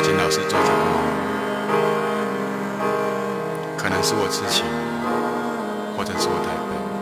请老师做这个梦，可能是我痴情，或者是我太笨。